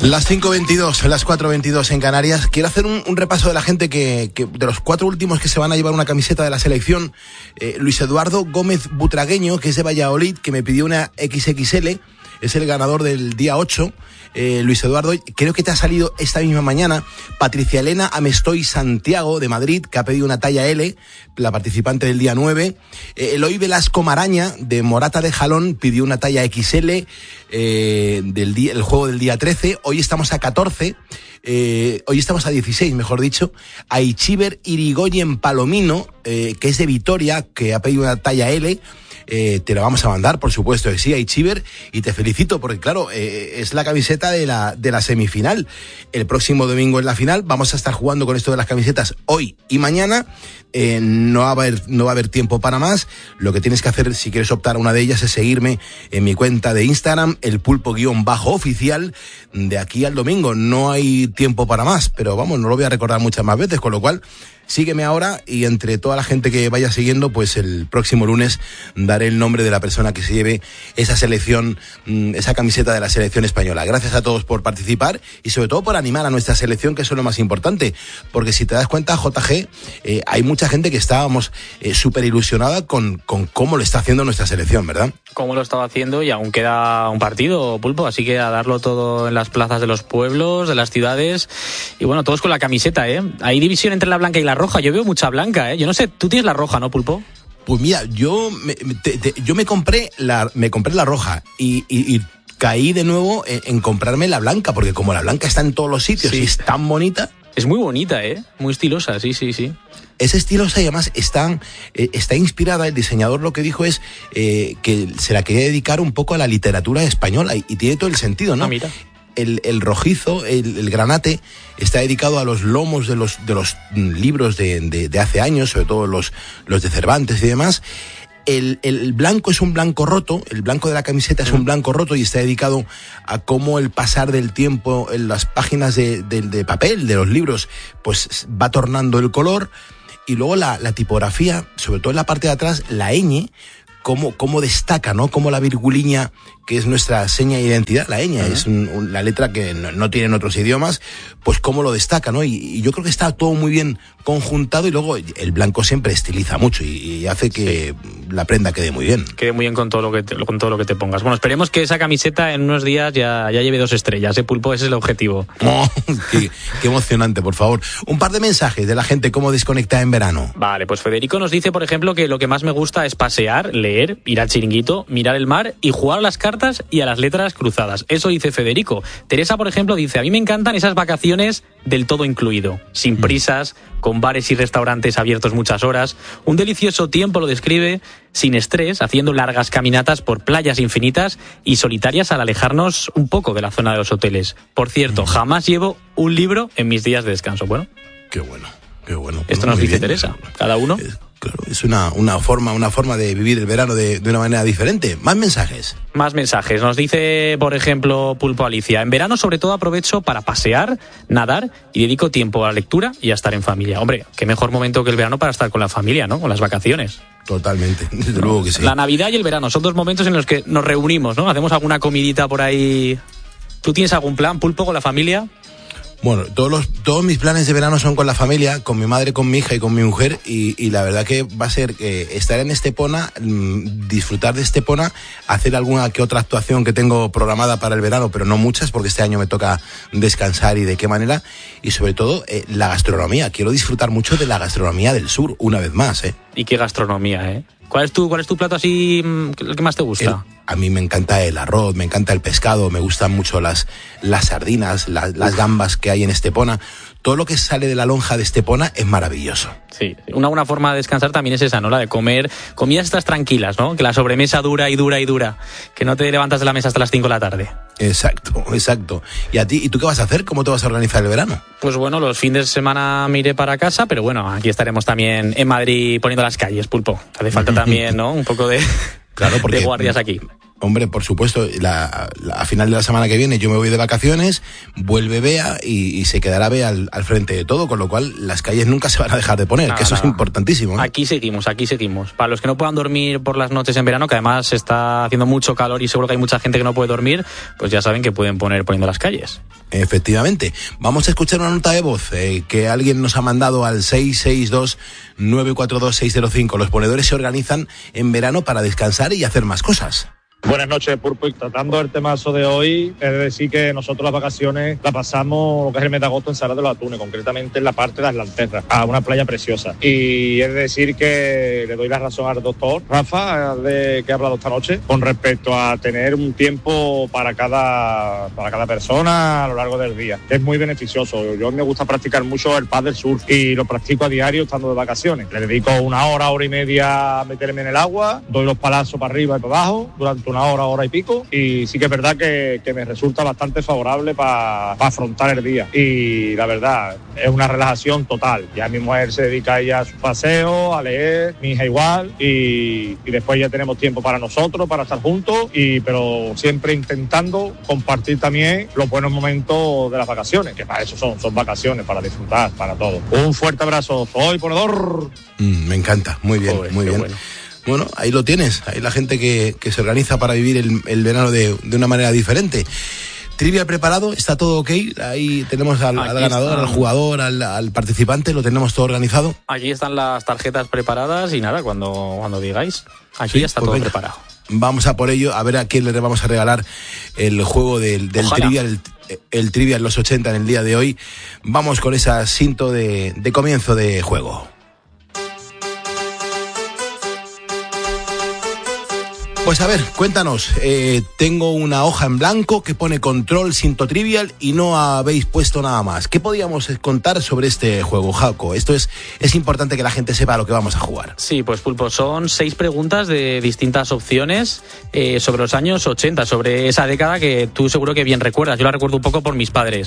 Las 5:22, las 4:22 en Canarias. Quiero hacer un repaso de la gente que de los 4 últimos que se van a llevar una camiseta de la selección. Luis Eduardo Gómez Butragueño, que es de Valladolid, que me pidió una XXL, es el ganador del día 8. Luis Eduardo, creo que te ha salido esta misma mañana. Patricia Elena Amestoy Santiago, de Madrid, que ha pedido una talla L, la participante del día 9. Eloy Velasco Maraña, de Morata de Jalón, pidió una talla XL, el juego del día 13. Hoy estamos a 14, hoy estamos a 16, mejor dicho. Aichiber Irigoyen Palomino, que es de Vitoria, que ha pedido una talla L. Te la vamos a mandar, por supuesto que sí, Aichiber, y te felicito porque claro, es la camiseta de la semifinal. El próximo domingo es la final. Vamos a estar jugando con esto de las camisetas hoy y mañana. No va a haber tiempo para más. Lo que tienes que hacer, si quieres optar a una de ellas, es seguirme en mi cuenta de Instagram, el pulpo_oficial, de aquí al domingo. No hay tiempo para más, pero vamos, no lo voy a recordar muchas más veces, con lo cual sígueme ahora, y entre toda la gente que vaya siguiendo, pues el próximo lunes daré el nombre de la persona que se lleve esa selección, esa camiseta de la selección española. Gracias a todos por participar y sobre todo por animar a nuestra selección, que eso es lo más importante, porque si te das cuenta, JG, hay mucha gente que estábamos súper ilusionada con cómo lo está haciendo nuestra selección, ¿verdad? Cómo lo estaba haciendo, y aún queda un partido, Pulpo, así que a darlo todo en las plazas de los pueblos, de las ciudades, y bueno, todos con la camiseta, ¿eh? Hay división entre la blanca y la roja. Yo veo mucha blanca, ¿eh? Yo no sé, tú tienes la roja, ¿no, Pulpo? Pues mira, yo me compré la roja y caí de nuevo en comprarme la blanca, porque como la blanca está en todos los sitios, sí, y es tan bonita. Es muy bonita, ¿eh? Muy estilosa, sí. Es estilosa y además está inspirada. El diseñador lo que dijo es que se la quería dedicar un poco a la literatura española, y tiene todo el sentido, ¿no? Ah, mira. El rojizo, el granate, está dedicado a los lomos de los libros de hace años, sobre todo los de Cervantes y demás. El blanco es un blanco roto, el blanco de la camiseta es un blanco roto, y está dedicado a cómo el pasar del tiempo en las páginas de papel de los libros pues va tornando el color. Y luego la tipografía, sobre todo en la parte de atrás, la ñ, cómo destaca, ¿no? Como la virguliña, que es nuestra seña de identidad, la ñ, es la letra que no tienen otros idiomas, pues cómo lo destaca, ¿no? Y yo creo que está todo muy bien conjuntado, y luego el blanco siempre estiliza mucho y hace que la prenda quede muy bien. Quede muy bien con todo lo que te pongas. Bueno, esperemos que esa camiseta en unos días ya lleve 2 estrellas, Pulpo, ese es el objetivo. Oh, qué emocionante, por favor. Un par de mensajes de la gente, cómo desconecta en verano. Vale, pues Federico nos dice, por ejemplo, que lo que más me gusta es pasear, leer, ir al chiringuito, mirar el mar y jugar a las cartas y a las letras cruzadas. Eso dice Federico. Teresa, por ejemplo, dice, a mí me encantan esas vacaciones del todo incluido, sin prisas, con bares y restaurantes abiertos muchas horas. Un delicioso tiempo, lo describe, sin estrés, haciendo largas caminatas por playas infinitas y solitarias al alejarnos un poco de la zona de los hoteles. Por cierto, jamás llevo un libro en mis días de descanso. Bueno. Qué bueno. Esto nos dice Teresa. Cada uno. Claro, es una forma de vivir el verano de una manera diferente. Más mensajes. Nos dice, por ejemplo, Pulpo Alicia, en verano sobre todo aprovecho para pasear, nadar y dedico tiempo a la lectura y a estar en familia. Hombre, qué mejor momento que el verano para estar con la familia, ¿no? Con las vacaciones. Totalmente, desde luego que sí. La Navidad y el verano son 2 momentos en los que nos reunimos, ¿no? Hacemos alguna comidita por ahí. ¿Tú tienes algún plan, Pulpo, con la familia? Bueno, todos mis planes de verano son con la familia, con mi madre, con mi hija y con mi mujer, y la verdad que va a ser estar en Estepona, disfrutar de Estepona, hacer alguna que otra actuación que tengo programada para el verano, pero no muchas, porque este año me toca descansar, y de qué manera, y sobre todo la gastronomía. Quiero disfrutar mucho de la gastronomía del sur, una vez más, ¿eh? ¿Y qué gastronomía, ¿Cuál es tu plato así, el que más te gusta? A mí me encanta el arroz, me encanta el pescado, me gustan mucho las sardinas, las gambas que hay en Estepona. Todo lo que sale de la lonja de Estepona es maravilloso. Sí, una buena forma de descansar también es esa, ¿no? La de comer comidas estas tranquilas, ¿no? Que la sobremesa dura, que no te levantas de la mesa hasta las 5 de la tarde. Exacto. ¿Y tú qué vas a hacer? ¿Cómo te vas a organizar el verano? Pues bueno, los fines de semana me iré para casa, pero bueno, aquí estaremos también en Madrid poniendo las calles, Pulpo. Hace falta también, ¿no? Un poco de, claro, porque de guardias aquí. Hombre, por supuesto, a final de la semana que viene yo me voy de vacaciones, vuelve Bea y se quedará Bea al frente de todo, con lo cual las calles nunca se van a dejar de poner, que eso es importantísimo, ¿eh? Aquí seguimos. Para los que no puedan dormir por las noches en verano, que además está haciendo mucho calor y seguro que hay mucha gente que no puede dormir, pues ya saben que pueden poner poniendo las calles. Efectivamente. Vamos a escuchar una nota de voz que alguien nos ha mandado al 662-942-605. Los ponedores se organizan en verano para descansar y hacer más cosas. Buenas noches, Pulpo. Y tratando el temazo de hoy, es decir que nosotros las vacaciones las pasamos, lo que es el mes de agosto, en Sala de los Atunes, concretamente en la parte de Atlanterra, a una playa preciosa. Y es decir que le doy la razón al doctor Rafa, que ha hablado esta noche, con respecto a tener un tiempo para cada persona a lo largo del día. Es muy beneficioso. Yo me gusta practicar mucho el paddle surf y lo practico a diario estando de vacaciones. Le dedico una hora y media a meterme en el agua, doy los palazos para arriba y para abajo durante una hora y pico, y sí que es verdad que me resulta bastante favorable para afrontar el día, y la verdad es una relajación total. Ya mi mujer se dedica ella a su paseo, a leer, mi hija igual, y después ya tenemos tiempo para nosotros, para estar juntos, pero siempre intentando compartir también los buenos momentos de las vacaciones, que para eso son vacaciones, para disfrutar, para todo. Un fuerte abrazo, soy ponedor. Me encanta, muy bien, muy bien. Bueno, ahí lo tienes, ahí la gente que se organiza para vivir el verano de una manera diferente. Trivia preparado, está todo ok, ahí tenemos al ganador, al jugador, al participante, lo tenemos todo organizado. Aquí están las tarjetas preparadas y nada, cuando digáis, aquí ya está todo preparado. Vamos a por ello, a ver a quién le vamos a regalar el juego del Trivial, el Trivial los 80 en el día de hoy. Vamos con esa cinto de comienzo de juego. Pues a ver, cuéntanos, tengo una hoja en blanco que pone control cinto trivial y no habéis puesto nada más. ¿Qué podíamos contar sobre este juego, Jaco? Esto es importante que la gente sepa lo que vamos a jugar. Sí, pues Pulpo, son 6 preguntas de distintas opciones sobre los años 80, sobre esa década que tú seguro que bien recuerdas. Yo la recuerdo un poco por mis padres.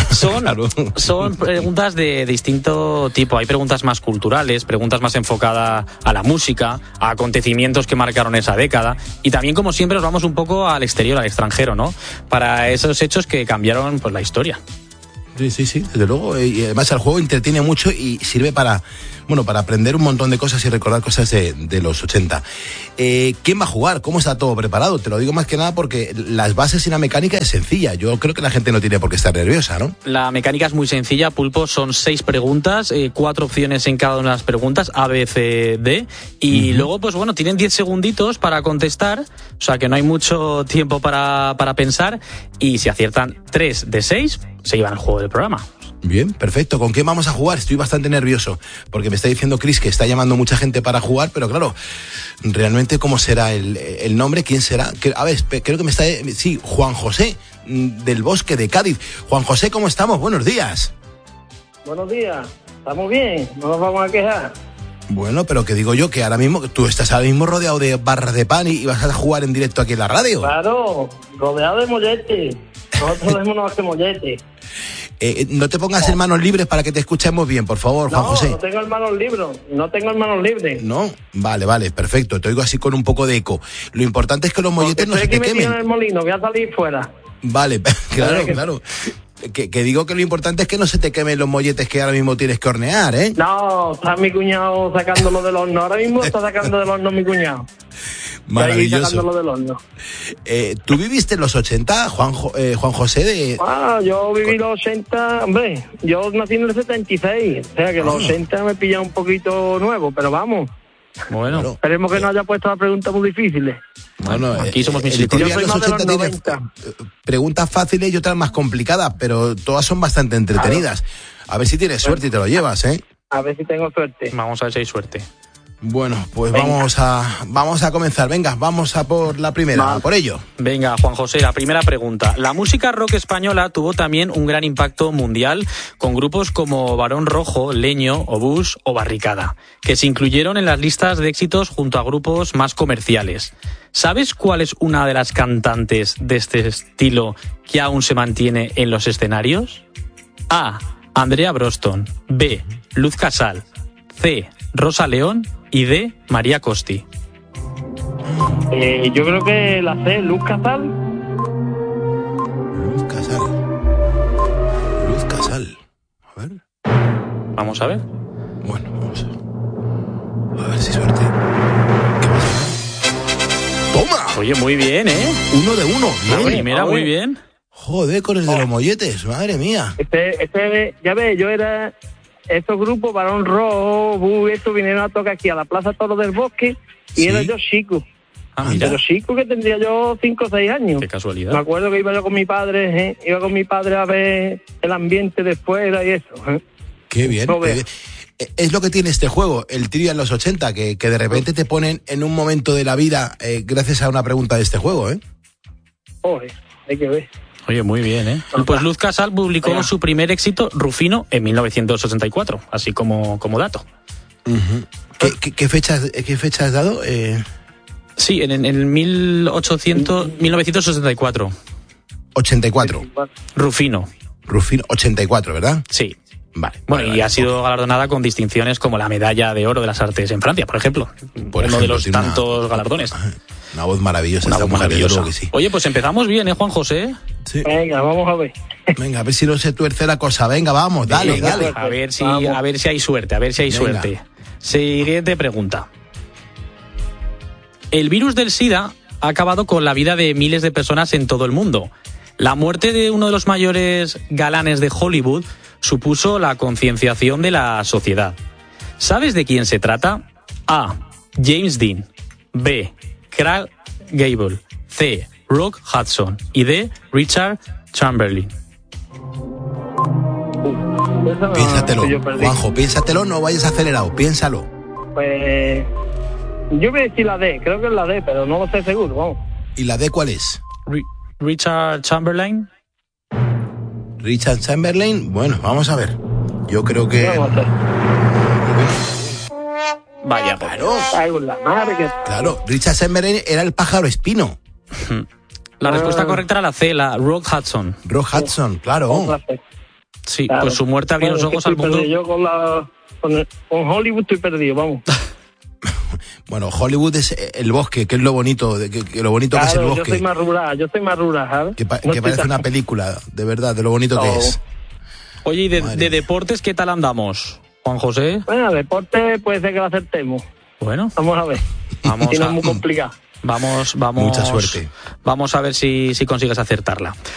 Son preguntas de distinto tipo. Hay preguntas más culturales, preguntas más enfocadas a la música, a acontecimientos que marcaron esa década. Y también, como siempre, nos vamos un poco al exterior, al extranjero, ¿no? Para esos hechos que cambiaron pues la historia. Sí, desde luego. Y además el juego entretiene mucho y sirve para aprender un montón de cosas y recordar cosas de los 80. ¿Quién va a jugar? ¿Cómo está todo preparado? Te lo digo más que nada porque las bases y la mecánica es sencilla. Yo creo que la gente no tiene por qué estar nerviosa, ¿no? La mecánica es muy sencilla, Pulpo. Son 6 preguntas, 4 opciones en cada una de las preguntas, A, B, C, D. Y luego, pues bueno, tienen 10 segunditos para contestar. O sea que no hay mucho tiempo para pensar. Y si aciertan 3 de 6, se llevan el juego del programa. Bien, perfecto. ¿Con quién vamos a jugar? Estoy bastante nervioso porque me está diciendo Chris que está llamando mucha gente para jugar, pero claro, realmente ¿cómo será el nombre? ¿Quién será? A ver, creo que me está... Sí, Juan José, del Bosque de Cádiz. Juan José, ¿cómo estamos? Buenos días. Buenos días. Estamos bien, no nos vamos a quejar. Bueno, pero que digo yo que ahora mismo, tú estás ahora mismo rodeado de barras de pan y vas a jugar en directo aquí en la radio. Claro, rodeado de molletes. Nosotros tenemos más que molletes. No te pongas en manos libres para que te escuchemos bien, por favor, Juan José. No tengo en manos libres. No, vale, perfecto. Te oigo así con un poco de eco. Lo importante es que los molletes no se te quemen. Estoy aquí metido en el molino, voy a salir fuera. Vale, claro. Que digo que lo importante es que no se te quemen los molletes que ahora mismo tienes que hornear, ¿eh? No, está mi cuñado sacándolo del horno. Ahora mismo está sacando del horno mi cuñado. Maravilloso. Sacándolo del horno. ¿Tú viviste en los 80, Juan José? Yo viví los 80, hombre, yo nací en el 76, o sea que los 80 me pilla un poquito nuevo, pero vamos. Bueno, esperemos que no haya puesto las preguntas muy difíciles. Bueno, aquí somos místicos. Yo soy más de los 90. Preguntas fáciles y otras más complicadas, pero todas son bastante entretenidas. Claro. A ver si tienes suerte y te lo llevas, ¿eh? A ver si tengo suerte. Vamos a ver si hay suerte. Bueno, pues vamos a comenzar. Venga, vamos a por la primera, por ello. Venga, Juan José, la primera pregunta. La música rock española tuvo también un gran impacto mundial con grupos como Barón Rojo, Leño, Obús o Barricada, que se incluyeron en las listas de éxitos junto a grupos más comerciales. ¿Sabes cuál es una de las cantantes de este estilo que aún se mantiene en los escenarios? A. Andrea Broston. B. Luz Casal. C. Rosa León. Y D. María Costi. Yo creo que la C, Luz Casal. Luz Casal. Luz Casal. A ver. Vamos a ver. Bueno, vamos a ver. A ver si suerte. ¿Qué pasa? ¡Toma! Oye, muy bien, ¿eh? 1 de 1. La Bien. primera, muy bien. Joder, con el de los molletes, madre mía. Ya ves, yo era... Estos grupos, Barón Rojo, esto vinieron a tocar aquí a la Plaza Toro del Bosque y Sí. era yo chico. Ah, mira. Pero chico que tendría yo 5 o 6 años. Qué casualidad. Me acuerdo que iba yo con mi padre, a ver el ambiente de fuera y eso. Qué bien. No veo. Es lo que tiene este juego, el Trivia en los 80, que de repente te ponen en un momento de la vida gracias a una pregunta de este juego, ¿eh? Joder, hay que ver. Oye, muy bien, ¿eh? Pues Luz Casal publicó su primer éxito, Rufino, en 1984, así como dato. Uh-huh. ¿Qué fecha has dado? Sí, en 1964. 84. Rufino. Rufino, 84, ¿verdad? Sí. Vale. Bueno, vale, y ha sido galardonada con distinciones como la Medalla de Oro de las Artes en Francia, por ejemplo. Por Uno de los tiene tantos galardones. Una voz maravillosa, Una esta voz mujer, maravillosa. yo creo que sí. Oye, pues empezamos bien, ¿eh, Juan José? Sí. Venga, vamos a ver. Venga, a ver si no se tuerce la cosa. Venga, vamos, dale, Venga, dale. A ver si hay suerte, Venga. suerte. Siguiente pregunta. El virus del SIDA ha acabado con la vida de miles de personas en todo el mundo. La muerte de uno de los mayores galanes de Hollywood supuso la concienciación de la sociedad. ¿Sabes de quién se trata? A. James Dean. B. Clark Gable. C. Rock Hudson. Y D. Richard Chamberlain. Piénsatelo, Yo perdí. Juanjo, piénsatelo, no vayas acelerado, piénsalo. Pues yo voy a decir la D, creo que es la D, pero no lo sé seguro, vamos. ¿Y la D cuál es? Richard Chamberlain. Richard Chamberlain. Bueno, vamos a ver. Yo creo que... Vamos a ver. Vaya, Claro, Cago en la madre que... claro. Richard Chamberlain era el pájaro espino. La respuesta correcta era la C, la Rock Hudson. Rock Hudson, claro. Otra C. Sí, Claro. pues su muerte abrió los Bueno, ojos al estoy mundo. perdido. Yo con Hollywood estoy perdido, vamos. Bueno, Hollywood es el bosque, que es lo bonito, que lo bonito que es el Claro, yo bosque. soy más rural, ¿sabes? Que No estoy parece tan- una película, de verdad, de lo bonito que No. es. Oye, ¿y Madre de mía. deportes qué tal andamos, Juan José? Bueno, deporte puede ser que lo acertemos. Bueno, Vamos a ver. Vamos Si no a- es muy complicado. vamos. Mucha suerte. Vamos a ver si consigues acertarla.